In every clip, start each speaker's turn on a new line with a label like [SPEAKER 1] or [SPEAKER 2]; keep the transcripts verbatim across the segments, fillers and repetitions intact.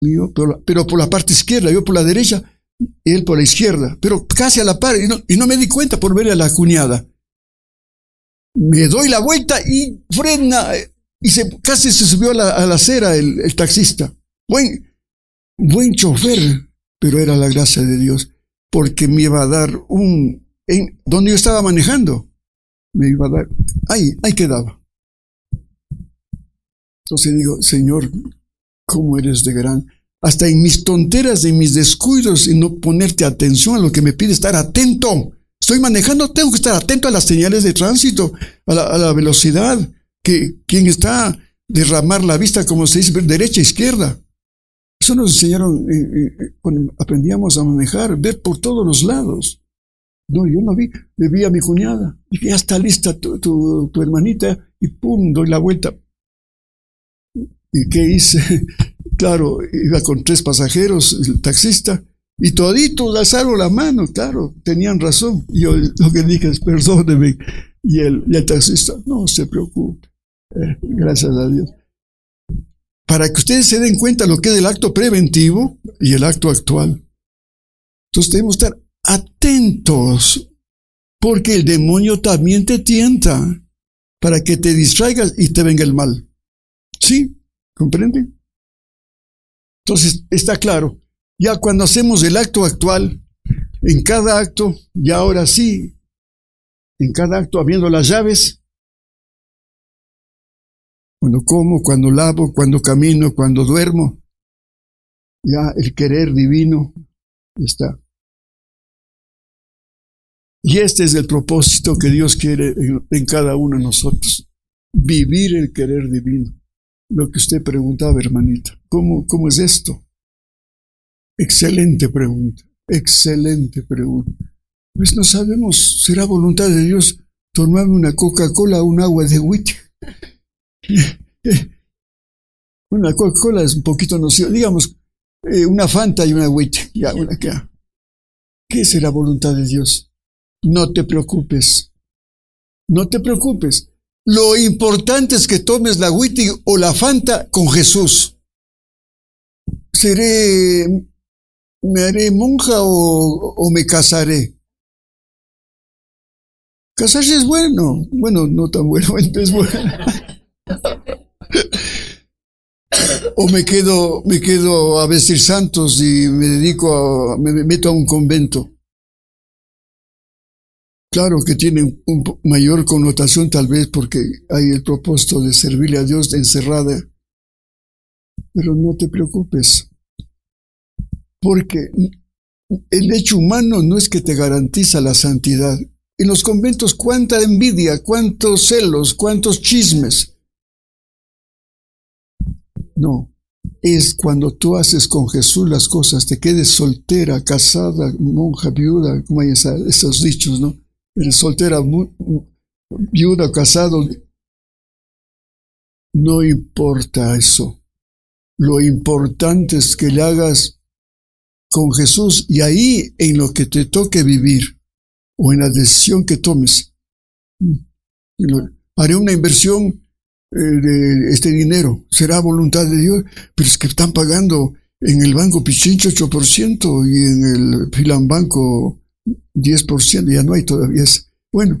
[SPEAKER 1] yo, pero, pero por la parte izquierda, yo por la derecha, él por la izquierda, pero casi a la par, y no, y no me di cuenta por ver a la cuñada. Me doy la vuelta y frena, y se, casi se subió a la, a la acera el, el taxista. Buen, buen chofer, pero era la gracia de Dios, porque me iba a dar un... En, donde yo estaba manejando, me iba a dar... Ahí, ahí quedaba. Entonces digo, Señor, ¿cómo eres de gran? Hasta en mis tonteras, en mis descuidos, y no ponerte atención a lo que me pide, estar atento. Estoy manejando, tengo que estar atento a las señales de tránsito, a la, a la velocidad, que quien está derramar la vista, como se dice, derecha, izquierda. Eso nos enseñaron eh, eh, cuando aprendíamos a manejar, ver por todos los lados. No, yo no vi, le vi a mi cuñada, dije, ya está lista tu, tu, tu hermanita, y pum, doy la vuelta. ¿Y qué hice? Claro, iba con tres pasajeros, el taxista, y toditos alzaron la mano, claro, tenían razón. Y yo lo que dije es, perdóneme. Y el, y el taxista, no se preocupe, eh, gracias a Dios. Para que ustedes se den cuenta lo que es el acto preventivo y el acto actual. Entonces debemos estar atentos, porque el demonio también te tienta para que te distraigas y te venga el mal. ¿Sí? ¿Comprenden? Entonces, está claro, ya cuando hacemos el acto actual, en cada acto, ya ahora sí, en cada acto habiendo las llaves, cuando como, cuando lavo, cuando camino, cuando duermo, ya el querer divino está. Y este es el propósito que Dios quiere en, en cada uno de nosotros, vivir el querer divino. Lo que usted preguntaba, hermanita, ¿cómo, cómo es esto? Excelente pregunta, excelente pregunta. Pues no sabemos, ¿será voluntad de Dios tomarme una Coca-Cola o un agua de wheat? Una Coca-Cola es un poquito nociva, digamos, eh, una Fanta y una wheat. Ya, una, ¿qué? ¿Qué será voluntad de Dios? No te preocupes, no te preocupes. Lo importante es que tomes la Witty o la Fanta con Jesús. ¿Seré, me haré monja o, o me casaré? Casarse es bueno. Bueno, no tan bueno, es bueno. O me quedo, me quedo a vestir santos y me dedico a, me meto a un convento. Claro que tiene un mayor connotación tal vez porque hay el propósito de servirle a Dios de encerrada. Pero no te preocupes, porque el hecho humano no es que te garantiza la santidad. En los conventos, cuánta envidia, cuántos celos, cuántos chismes. No, es cuando tú haces con Jesús las cosas, te quedes soltera, casada, monja, viuda, como hay esa, esos dichos, ¿no? Eres soltera, viuda, casado. No importa eso. Lo importante es que le hagas con Jesús y ahí en lo que te toque vivir o en la decisión que tomes. Haré una inversión eh, de este dinero. ¿Será voluntad de Dios? Pero es que están pagando en el Banco Pichincha ocho por ciento y en el Filambanco diez por ciento, ya no hay todavía. Bueno,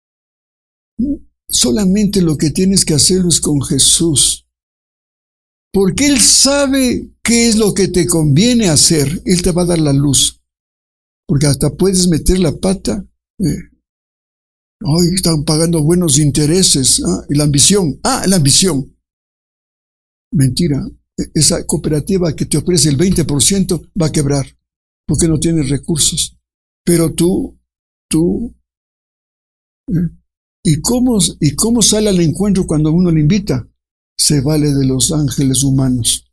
[SPEAKER 1] solamente lo que tienes que hacer es con Jesús, porque Él sabe qué es lo que te conviene hacer. Él te va a dar la luz, porque hasta puedes meter la pata. Eh, Ay, están pagando buenos intereses. ¿Ah? Y la ambición. Ah, la ambición. Mentira. Esa cooperativa que te ofrece el veinte por ciento va a quebrar, porque no tiene recursos. Pero tú, tú, ¿eh? ¿Y cómo, ¿y cómo sale al encuentro cuando uno le invita? Se vale de los ángeles humanos.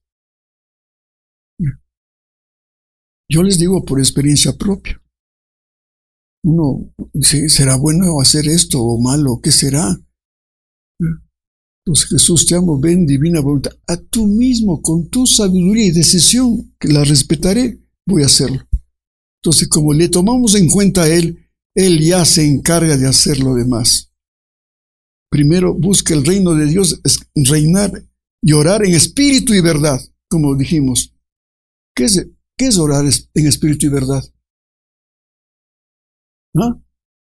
[SPEAKER 1] Yo les digo por experiencia propia. Uno dice, ¿será bueno hacer esto o malo? ¿Qué será? Entonces Jesús, te amo, ven, divina voluntad. A tú mismo, con tu sabiduría y decisión, que la respetaré, voy a hacerlo. Entonces, como le tomamos en cuenta a Él, Él ya se encarga de hacer lo demás. Primero, busca el reino de Dios, es reinar y orar en espíritu y verdad, como dijimos. ¿Qué es, qué es orar en espíritu y verdad? ¿Ah?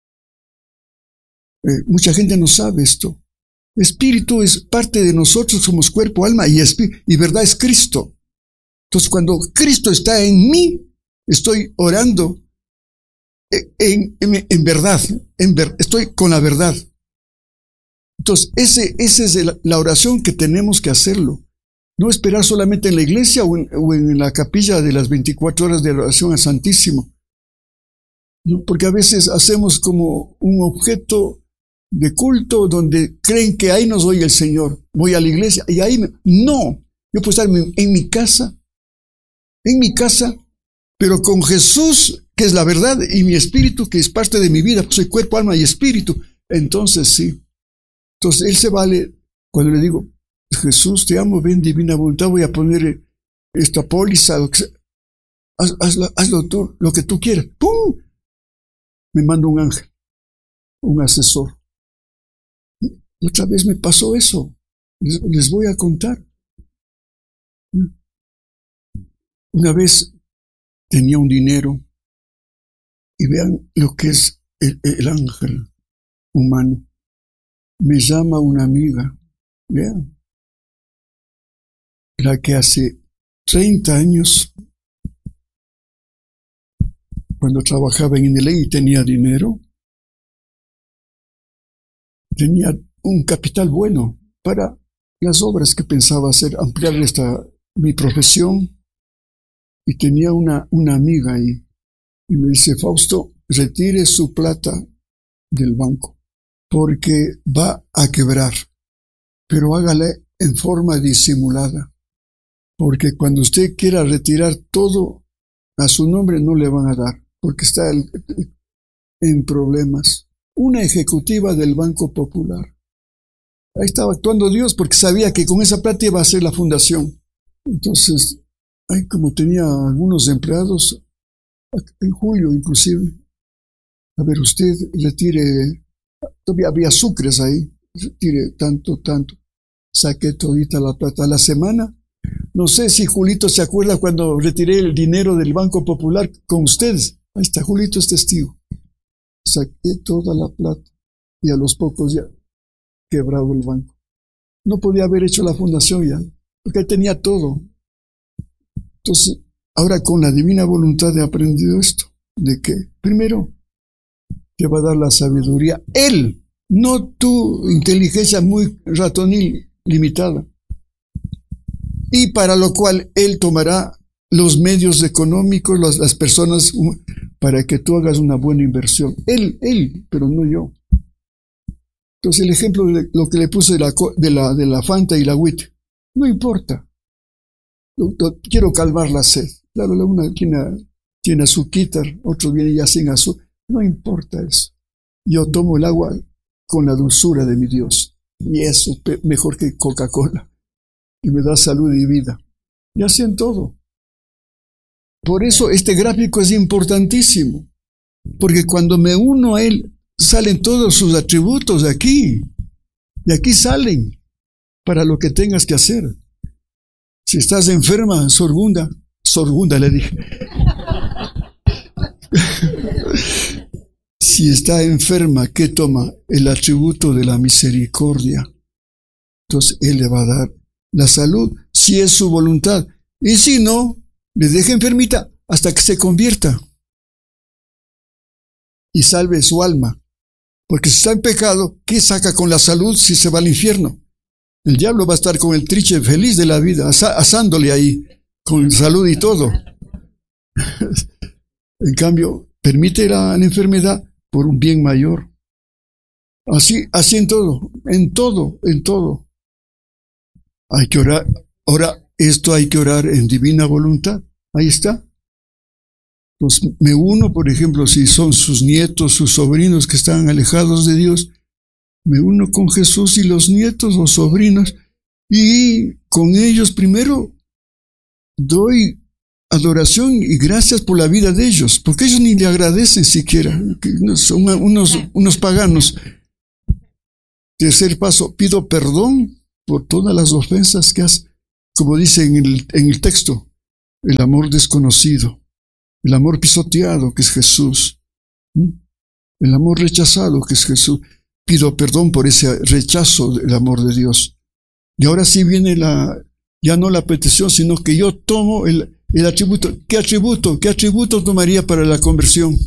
[SPEAKER 1] Eh, mucha gente no sabe esto. Espíritu es parte de nosotros, somos cuerpo, alma y espíritu, y verdad es Cristo. Entonces, cuando Cristo está en mí, estoy orando en, en, en verdad, en ver, estoy con la verdad. Entonces, ese, esa es el, la oración que tenemos que hacerlo. No esperar solamente en la iglesia o en, o en la capilla de las veinticuatro horas de oración al Santísimo. ¿No? Porque a veces hacemos como un objeto de culto donde creen que ahí nos oye el Señor. Voy a la iglesia y ahí me... No, yo puedo estar en, en mi casa, en mi casa, pero con Jesús, que es la verdad, y mi espíritu, que es parte de mi vida, pues soy cuerpo, alma y espíritu. Entonces sí. Entonces Él se vale cuando le digo, Jesús, te amo, ven divina voluntad, voy a poner esta póliza, lo que sea. Haz, hazlo, hazlo tú, lo que tú quieras. ¡Pum! Me manda un ángel, un asesor. Y otra vez me pasó eso. Les, les voy a contar. Una vez tenía un dinero y vean lo que es el, el ángel humano. Me llama una amiga, vean, la que hace treinta años, cuando trabajaba en Ineley y tenía dinero, tenía un capital bueno para las obras que pensaba hacer, ampliar esta, mi profesión, y tenía una, una amiga ahí, y me dice, Fausto, retire su plata del banco, porque va a quebrar, pero hágale en forma disimulada, porque cuando usted quiera retirar todo a su nombre no le van a dar, porque está el, en problemas. Una ejecutiva del Banco Popular. Ahí estaba actuando Dios porque sabía que con esa plata iba a hacer la fundación. Entonces, ahí como tenía algunos empleados, en julio inclusive, a ver, usted retire, todavía había sucres ahí, retire tanto, tanto. Saqué todita la plata a la semana. No sé si Julito se acuerda cuando retiré el dinero del Banco Popular con ustedes. Ahí está, Julito es testigo. Saqué toda la plata y a los pocos ya quebrado el banco. No podía haber hecho la fundación ya, porque él tenía todo. Entonces, ahora con la divina voluntad he aprendido esto, de que primero te va a dar la sabiduría Él, no tu inteligencia muy ratonil, limitada. Y para lo cual Él tomará los medios económicos, las, las personas, para que tú hagas una buena inversión. Él, Él, pero no yo. Entonces el ejemplo de lo que le puse de la, de la, de la Fanta y la Wit, no importa. Lo, lo, quiero calmar la sed. Claro, una tiene, tiene azuquitar, otro viene ya sin azúcar. No importa eso. Yo tomo el agua con la dulzura de mi Dios. Y eso es mejor que Coca-Cola. Y me da salud y vida. Y así en todo. Por eso este gráfico es importantísimo. Porque cuando me uno a Él, salen todos sus atributos de aquí. De aquí salen para lo que tengas que hacer. Si estás enferma, sorgunda, sorgunda le dije. Si está enferma, ¿qué toma? El atributo de la misericordia. Entonces Él le va a dar la salud, si es su voluntad. Y si no, le deja enfermita hasta que se convierta y salve su alma. Porque si está en pecado, ¿qué saca con la salud si se va al infierno? El diablo va a estar con el triche feliz de la vida, asándole ahí, con salud y todo. En cambio, permite la, la enfermedad por un bien mayor. Así, así en todo, en todo, en todo. Hay que orar. Ahora, esto hay que orar en divina voluntad. Ahí está. Pues me uno, por ejemplo, si son sus nietos, sus sobrinos que están alejados de Dios, me uno con Jesús y los nietos o sobrinos, y con ellos primero doy adoración y gracias por la vida de ellos, porque ellos ni le agradecen siquiera, son unos, unos paganos. Tercer paso, pido perdón por todas las ofensas que has, como dice en el, en el texto, el amor desconocido, el amor pisoteado, que es Jesús, ¿Mm? el amor rechazado, que es Jesús. Pido perdón por ese rechazo del amor de Dios. Y ahora sí viene la, ya no la petición, sino que yo tomo el, el atributo. ¿Qué atributo? ¿Qué atributo tomaría para la conversión?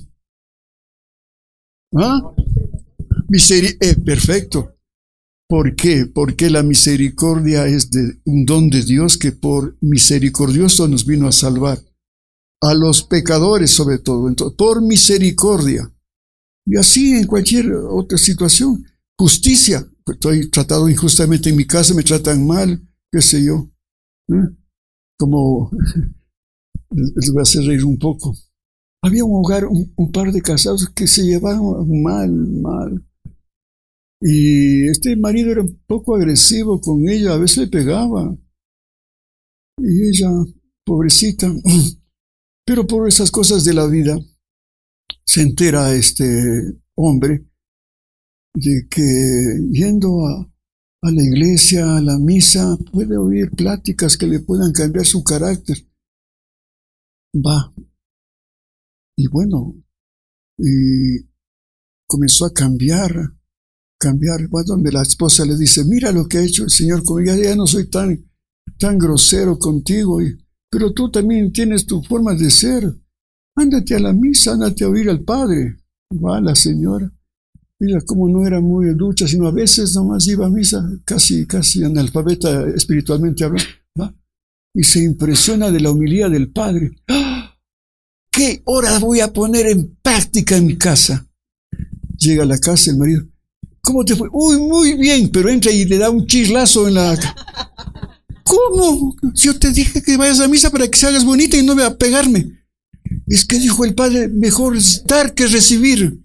[SPEAKER 1] ¿Ah? Misericordia. Eh, perfecto. ¿Por qué? Porque la misericordia es de un don de Dios que por misericordioso nos vino a salvar. A los pecadores sobre todo. Entonces, por misericordia. Y así en cualquier otra situación. Justicia. Estoy tratado injustamente en mi casa, me tratan mal, qué sé yo. ¿Eh? Como les voy a hacer reír un poco. Había un hogar, un, un par de casados que se llevaban mal, mal. Y este marido era un poco agresivo con ella, a veces le pegaba. Y ella, pobrecita, pero por esas cosas de la vida, se entera este hombre de que yendo a, a la iglesia, a la misa, puede oír pláticas que le puedan cambiar su carácter. Va. Y bueno, y comenzó a cambiar, cambiar. Va donde la esposa le dice, mira lo que ha hecho el Señor conmigo, ya no soy tan, tan grosero contigo, y, pero tú también tienes tu forma de ser. Ándate a la misa, ándate a oír al Padre. Va la señora. Mira cómo no era muy ducha, sino a veces nomás iba a misa, casi, casi analfabeta espiritualmente hablando. ¿Va? Y se impresiona de la humildad del Padre. ¡Ah! ¿Qué hora voy a poner en práctica en mi casa? Llega a la casa el marido. ¿Cómo te fue? Uy, muy bien, pero entra y le da un chislazo en la... ¿Cómo? Yo te dije que vayas a misa para que se hagas bonita y no vaya a pegarme. Es que dijo el Padre, mejor es dar que recibir.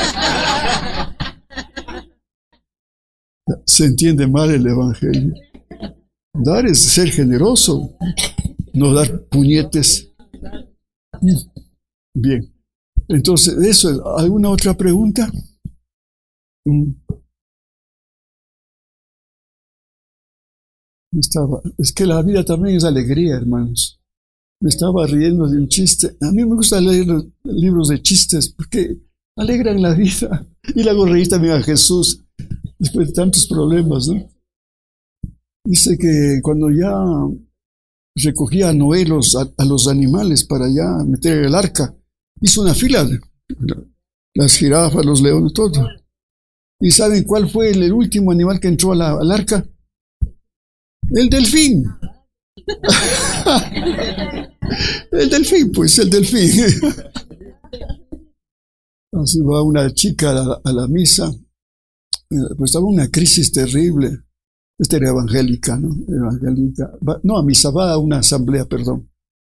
[SPEAKER 1] Se entiende mal el Evangelio. Dar es ser generoso, no dar puñetes. Bien. Entonces, eso, ¿alguna otra pregunta? Estaba, es que la vida también es alegría, hermanos. Me estaba riendo de un chiste. A mí me gusta leer los libros de chistes porque alegran la vida. Y le hago reír también a Jesús después de tantos problemas, ¿no? Dice que cuando ya recogía a Noé los, a, a los animales para ya meter el arca, hizo una fila de las jirafas, los leones, todo. ¿Y saben cuál fue el, el último animal que entró a la, al arca? El delfín. El delfín, pues, el delfín. Así va una chica a la, a la misa. Pues estaba una crisis terrible. Esta era evangélica, ¿no? Evangélica. Va, no, a misa, va a una asamblea, perdón.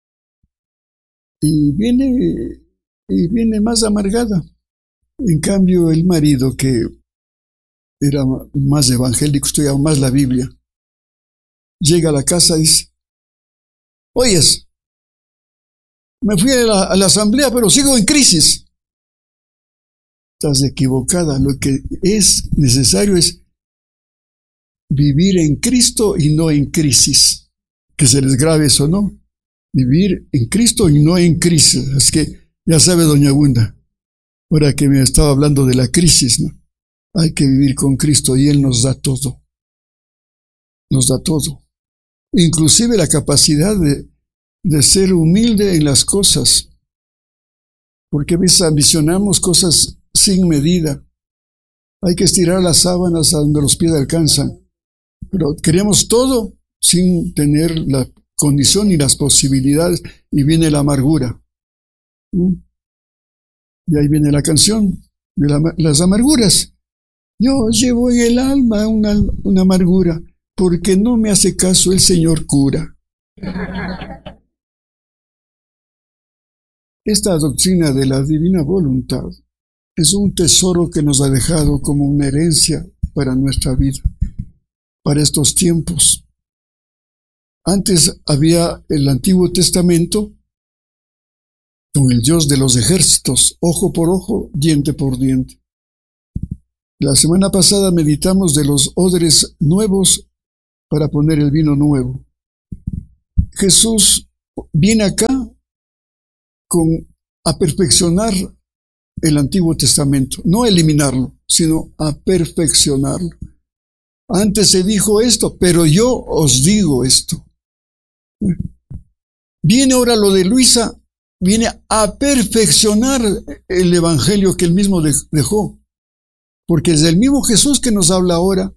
[SPEAKER 1] Y viene, y viene más amargada. En cambio, el marido, que era más evangélico, estudiaba más la Biblia, llega a la casa y dice, oyes, me fui a la, a la asamblea, pero sigo en crisis. Estás equivocada. Lo que es necesario es vivir en Cristo y no en crisis. Que se les grabe eso, ¿no? Vivir en Cristo y no en crisis. Es que ya sabe doña Gunda, ahora que me estaba hablando de la crisis, ¿no? Hay que vivir con Cristo y Él nos da todo. Nos da todo. Inclusive la capacidad de, de ser humilde en las cosas. Porque a veces ambicionamos cosas sin medida. Hay que estirar las sábanas a donde los pies alcanzan. Pero queremos todo sin tener la condición ni las posibilidades, y viene la amargura. ¿Mm? Y ahí viene la canción de la, las amarguras. Yo llevo en el alma una, una amargura, porque no me hace caso el señor cura. Esta doctrina de la divina voluntad es un tesoro que nos ha dejado como una herencia para nuestra vida, para estos tiempos. Antes había el Antiguo Testamento con el Dios de los ejércitos, ojo por ojo, diente por diente. La semana pasada meditamos de los odres nuevos para poner el vino nuevo. Jesús viene acá con, a perfeccionar el Antiguo Testamento, no a eliminarlo, sino a perfeccionarlo. Antes se dijo esto, pero yo os digo esto. Viene ahora lo de Luisa, viene a perfeccionar el evangelio que él mismo dejó, porque es el mismo Jesús que nos habla ahora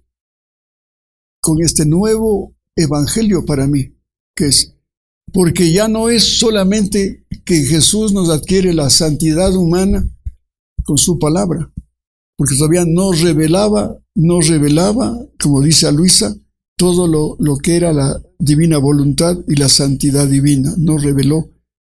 [SPEAKER 1] con este nuevo evangelio para mí, que es, porque ya no es solamente que Jesús nos adquiere la santidad humana con su palabra, porque todavía no revelaba, no revelaba, como dice a Luisa, todo lo, lo que era la divina voluntad y la santidad divina, no reveló.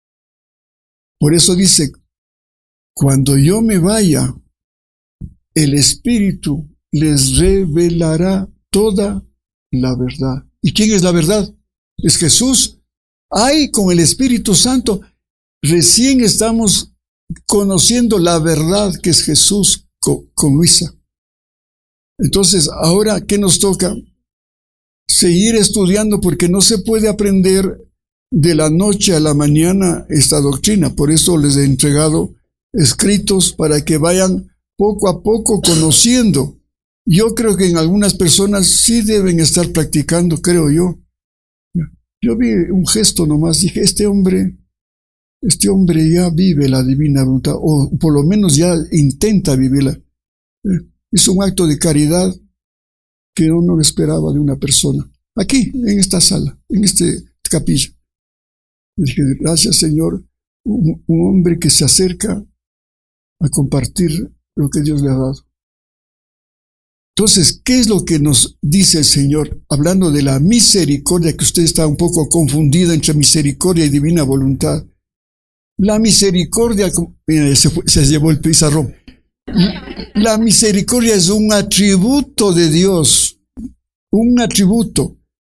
[SPEAKER 1] Por eso dice, cuando yo me vaya, el Espíritu les revelará toda la verdad. ¿Y quién es la verdad? Es Jesús. Ahí con el Espíritu Santo recién estamos conociendo la verdad que es Jesús con, con Luisa. Entonces, ahora, ¿qué nos toca? Seguir estudiando, porque no se puede aprender de la noche a la mañana esta doctrina. Por eso les he entregado escritos para que vayan poco a poco conociendo. Yo creo que en algunas personas sí deben estar practicando, creo yo. Yo vi un gesto nomás, dije, este hombre, este hombre ya vive la divina voluntad, o por lo menos ya intenta vivirla. Hizo un acto de caridad que yo no lo esperaba de una persona. Aquí, en esta sala, en este capilla. Dije, gracias Señor, un, un hombre que se acerca a compartir lo que Dios le ha dado. Entonces, ¿qué es lo que nos dice el Señor? Hablando de la misericordia, que usted está un poco confundido entre misericordia y divina voluntad. La misericordia, mira, se, fue, se llevó el pizarrón. La misericordia es un atributo de Dios, un atributo.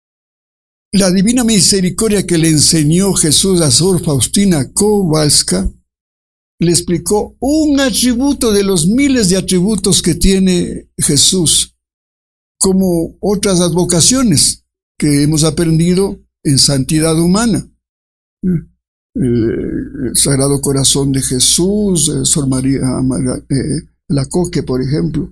[SPEAKER 1] La divina misericordia que le enseñó Jesús a Sor Faustina Kowalska, le explicó un atributo de los miles de atributos que tiene Jesús, como otras advocaciones que hemos aprendido en santidad humana. El Sagrado Corazón de Jesús, Sor María eh, Lacoque, por ejemplo,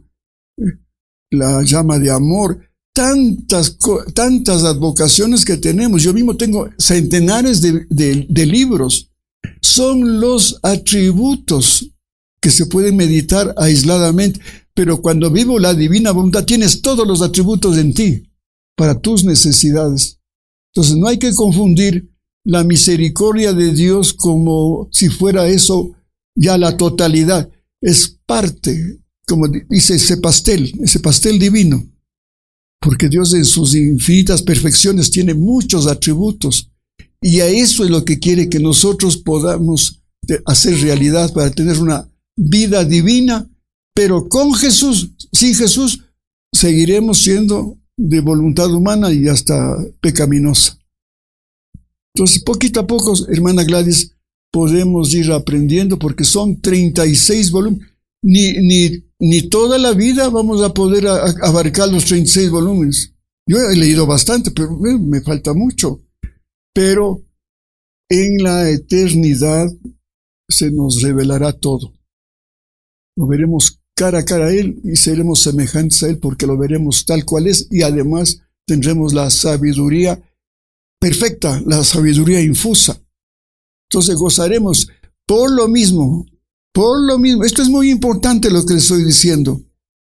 [SPEAKER 1] la llama de amor, tantas, tantas advocaciones que tenemos. Yo mismo tengo centenares de, de, de libros. Son los atributos que se pueden meditar aisladamente, pero cuando vivo la divina voluntad, tienes todos los atributos en ti para tus necesidades. Entonces no hay que confundir la misericordia de Dios como si fuera eso ya la totalidad. Es parte, como dice ese pastel, ese pastel divino, porque Dios en sus infinitas perfecciones tiene muchos atributos, y a eso es lo que quiere que nosotros podamos hacer realidad para tener una vida divina, pero con Jesús. Sin Jesús seguiremos siendo de voluntad humana y hasta pecaminosa. Entonces, poquito a poco, hermana Gladys, podemos ir aprendiendo, porque son treinta y seis volúmenes. Ni, ni, ni toda la vida vamos a poder a, a abarcar los treinta y seis volúmenes. Yo he leído bastante, pero me, me falta mucho. Pero en la eternidad se nos revelará todo. Lo veremos cara a cara a Él y seremos semejantes a Él, porque lo veremos tal cual es, y además tendremos la sabiduría perfecta, la sabiduría infusa. Entonces gozaremos por lo mismo, por lo mismo. Esto es muy importante lo que les estoy diciendo.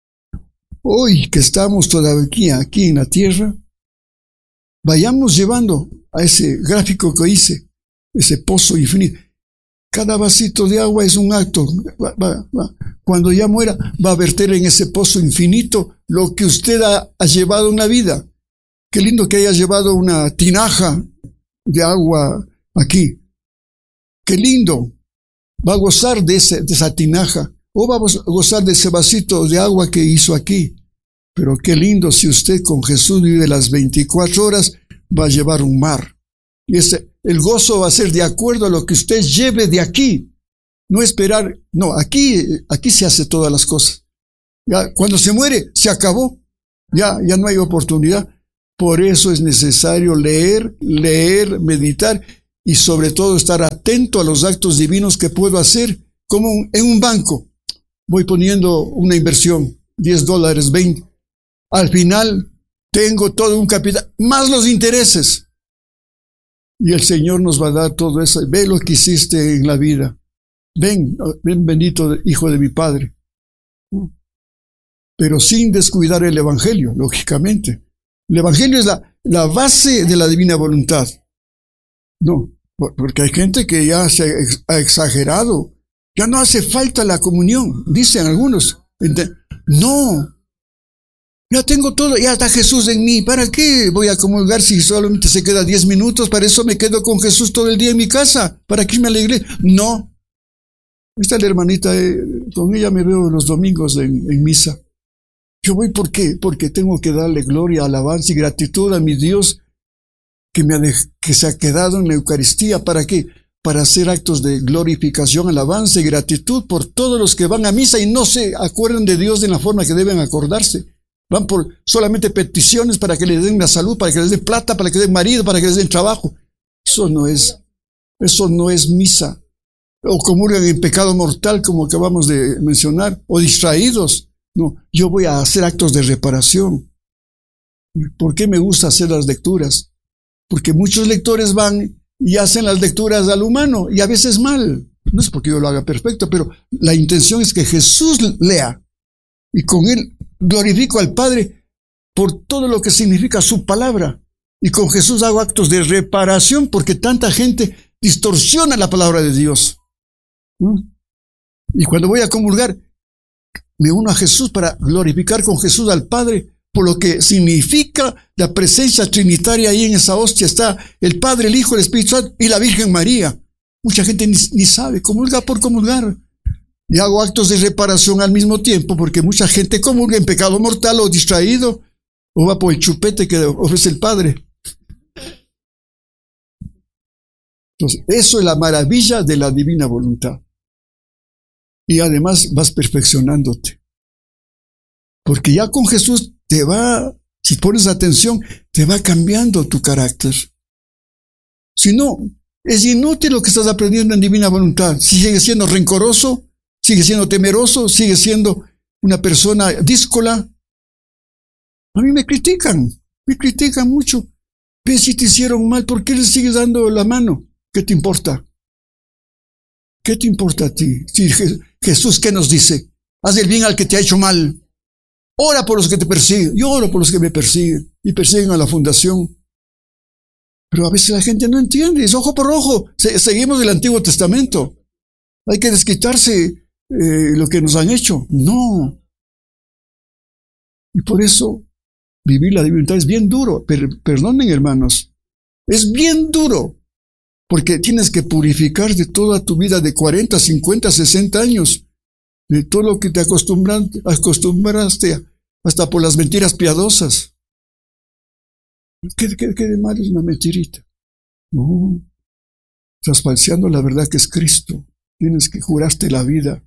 [SPEAKER 1] Hoy que estamos todavía aquí en la tierra, vayamos llevando a ese gráfico que hice, ese pozo infinito. Cada vasito de agua es un acto. Va, va, va. Cuando ya muera, va a verter en ese pozo infinito lo que usted ha, ha llevado en la vida. Qué lindo que haya llevado una tinaja de agua aquí. Qué lindo. Va a gozar de, ese, de esa tinaja. O va a gozar de ese vasito de agua que hizo aquí. Pero qué lindo si usted con Jesús vive las veinticuatro horas, va a llevar un mar. Y ese, el gozo va a ser de acuerdo a lo que usted lleve de aquí. No esperar, no, aquí, aquí se hace todas las cosas. Ya, cuando se muere, se acabó. Ya, ya no hay oportunidad. Por eso es necesario leer, leer, meditar y sobre todo estar atento a los actos divinos que puedo hacer, como en un banco. Voy poniendo una inversión, diez dólares, veinte. Al final tengo todo un capital, más los intereses. Y el Señor nos va a dar todo eso. Ve lo que hiciste en la vida. Ven, ven bendito hijo de mi Padre. Pero sin descuidar el Evangelio, lógicamente. El Evangelio es la, la base de la divina voluntad. No, porque hay gente que ya se ha exagerado. Ya no hace falta la comunión, dicen algunos. No, ya tengo todo, ya está Jesús en mí. ¿Para qué voy a comulgar si solamente se queda diez minutos? Para eso me quedo con Jesús todo el día en mi casa. ¿Para qué irme a la iglesia? No. Esta es la hermanita, eh, con ella me veo los domingos en, en misa. Yo voy, ¿por qué? Porque tengo que darle gloria, alabanza y gratitud a mi Dios que, me ha de, que se ha quedado en la Eucaristía. ¿Para qué? Para hacer actos de glorificación, alabanza y gratitud por todos los que van a misa y no se acuerdan de Dios de la forma que deben acordarse. Van por solamente peticiones para que les den la salud, para que les den plata, para que les den marido, para que les den trabajo. Eso no es, eso no es misa. O comulgan en pecado mortal, como acabamos de mencionar, o distraídos. No, yo voy a hacer actos de reparación. ¿Por qué me gusta hacer las lecturas? Porque muchos lectores van y hacen las lecturas al humano, y a veces mal. No es porque yo lo haga perfecto, pero la intención es que Jesús lea, y con él glorifico al Padre por todo lo que significa su palabra. Y con Jesús hago actos de reparación, porque tanta gente distorsiona la palabra de Dios. ¿Mm? Y cuando voy a comulgar, me uno a Jesús para glorificar con Jesús al Padre, por lo que significa la presencia trinitaria. Ahí en esa hostia está el Padre, el Hijo, el Espíritu Santo y la Virgen María. Mucha gente ni, ni sabe, comulga por comulgar. Y hago actos de reparación al mismo tiempo, porque mucha gente comulga en pecado mortal o distraído, o va por el chupete que ofrece el Padre. Entonces, eso es la maravilla de la divina voluntad. Y además vas perfeccionándote. Porque ya con Jesús te va, si pones atención, te va cambiando tu carácter. Si no, es inútil lo que estás aprendiendo en divina voluntad. Si sigues siendo rencoroso, sigues siendo temeroso, sigues siendo una persona díscola. A mí me critican, me critican mucho. Ve si te hicieron mal, ¿por qué les sigues dando la mano? ¿Qué te importa? ¿Qué te importa a ti? Si Jesús, ¿qué nos dice? Haz el bien al que te ha hecho mal. Ora por los que te persiguen. Yo oro por los que me persiguen y persiguen a la fundación. Pero a veces la gente no entiende. Es ojo por ojo. Se, seguimos el Antiguo Testamento. Hay que desquitarse eh, lo que nos han hecho. No. Y por eso vivir la divinidad es bien duro. Per, perdonen, hermanos. Es bien duro. Porque tienes que purificar de toda tu vida de cuarenta, cincuenta, sesenta años. De todo lo que te acostumbraste, acostumbraste hasta por las mentiras piadosas. ¿Qué, qué, qué de malo es una mentirita? No. Estás falseando la verdad que es Cristo. Tienes que jurarte la vida.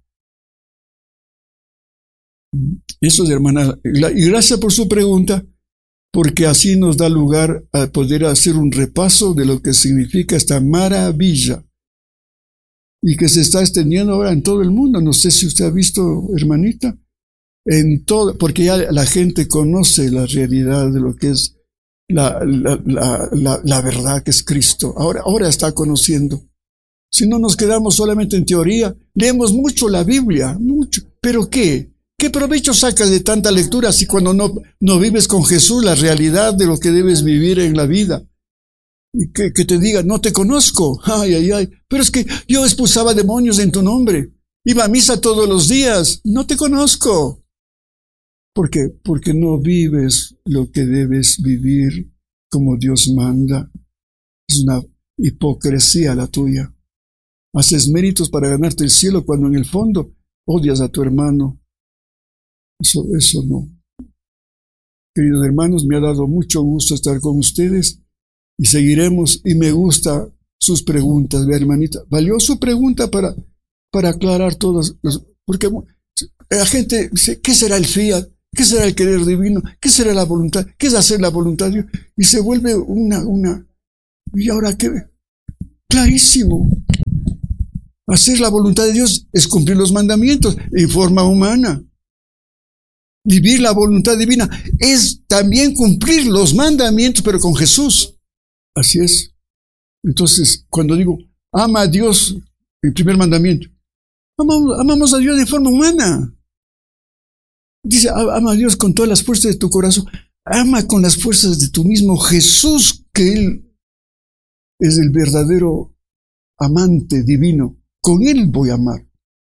[SPEAKER 1] Eso es, hermana. Y gracias por su pregunta, porque así nos da lugar a poder hacer un repaso de lo que significa esta maravilla y que se está extendiendo ahora en todo el mundo. No sé si usted ha visto, hermanita, en todo, porque ya la gente conoce la realidad de lo que es la, la, la, la, la verdad que es Cristo. Ahora, ahora está conociendo. Si no nos quedamos solamente en teoría, leemos mucho la Biblia, mucho. ¿Pero qué? ¿Qué provecho sacas de tanta lectura si cuando no, no vives con Jesús la realidad de lo que debes vivir en la vida? Y que, que te diga, no te conozco, ay, ay, ay, pero es que yo expulsaba demonios en tu nombre, iba a misa todos los días, no te conozco. ¿Por qué? Porque no vives lo que debes vivir como Dios manda. Es una hipocresía la tuya. Haces méritos para ganarte el cielo cuando en el fondo odias a tu hermano. Eso, eso no. Queridos hermanos, me ha dado mucho gusto estar con ustedes y seguiremos, y me gusta sus preguntas, mi hermanita. Valió su pregunta para, para aclarar todas, los, porque la gente dice, ¿qué será el fiat? ¿Qué será el querer divino? ¿Qué será la voluntad? ¿Qué es hacer la voluntad de Dios? Y se vuelve una, una, ¿y ahora qué? Clarísimo. Hacer la voluntad de Dios es cumplir los mandamientos en forma humana. Vivir la voluntad divina es también cumplir los mandamientos, pero con Jesús. Así es. Entonces, cuando digo, ama a Dios, el primer mandamiento, amamos, amamos a Dios de forma humana. Dice, ama a Dios con todas las fuerzas de tu corazón. Ama con las fuerzas de tu mismo Jesús, que Él es el verdadero amante divino. Con Él voy a amar.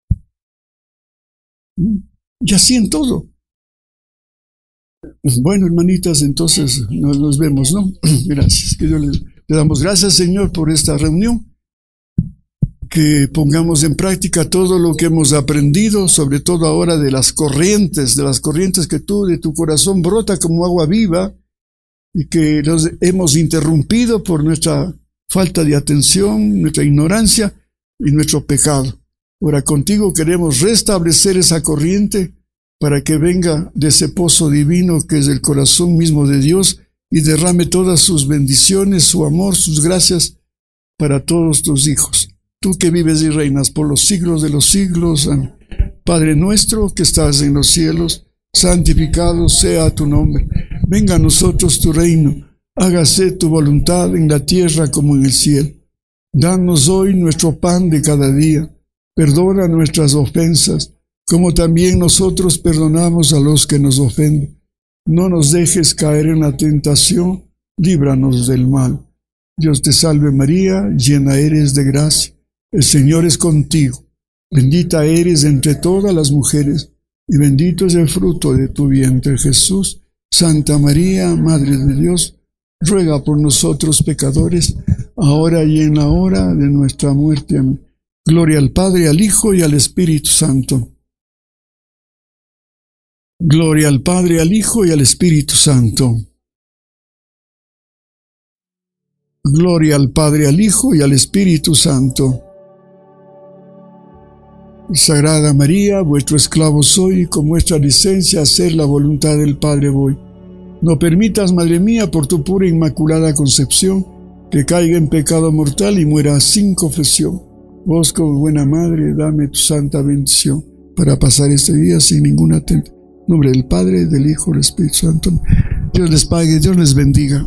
[SPEAKER 1] Y así en todo. Bueno, hermanitas, entonces nos, nos vemos, ¿no? Gracias. Que Dios les, le damos gracias, Señor, por esta reunión. Que pongamos en práctica todo lo que hemos aprendido, sobre todo ahora de las corrientes, de las corrientes que tú, de tu corazón, brota como agua viva y que nos hemos interrumpido por nuestra falta de atención, nuestra ignorancia y nuestro pecado. Ahora contigo queremos restablecer esa corriente para que venga de ese pozo divino que es el corazón mismo de Dios y derrame todas sus bendiciones, su amor, sus gracias para todos tus hijos. Tú que vives y reinas por los siglos de los siglos, Padre nuestro que estás en los cielos, santificado sea tu nombre. Venga a nosotros tu reino, hágase tu voluntad en la tierra como en el cielo. Danos hoy nuestro pan de cada día, perdona nuestras ofensas, como también nosotros perdonamos a los que nos ofenden. No nos dejes caer en la tentación, líbranos del mal. Dios te salve María, llena eres de gracia. El Señor es contigo, bendita eres entre todas las mujeres, y bendito es el fruto de tu vientre, Jesús. Santa María, Madre de Dios, ruega por nosotros pecadores, ahora y en la hora de nuestra muerte. Amén. Gloria al Padre, al Hijo y al Espíritu Santo. Gloria al Padre, al Hijo y al Espíritu Santo. Gloria al Padre, al Hijo y al Espíritu Santo. Sagrada María, vuestro esclavo soy, y con vuestra licencia a hacer la voluntad del Padre voy. No permitas, Madre mía, por tu pura e inmaculada concepción, que caiga en pecado mortal y muera sin confesión. Vos, como buena Madre, dame tu santa bendición, para pasar este día sin ninguna tentación. En nombre del Padre, del Hijo y del Espíritu Santo. Dios les pague, Dios les bendiga.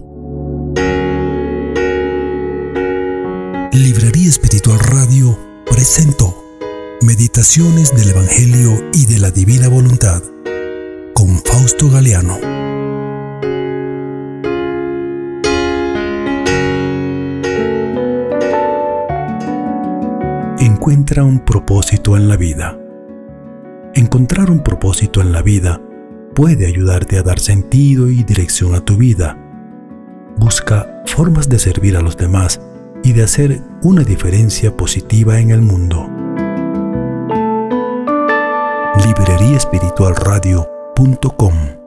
[SPEAKER 2] Librería Espiritual Radio presentó Meditaciones del Evangelio y de la Divina Voluntad con Fausto Galeano. Encuentra un propósito en la vida. Encontrar un propósito en la vida puede ayudarte a dar sentido y dirección a tu vida. Busca formas de servir a los demás y de hacer una diferencia positiva en el mundo. librería espiritual radio punto com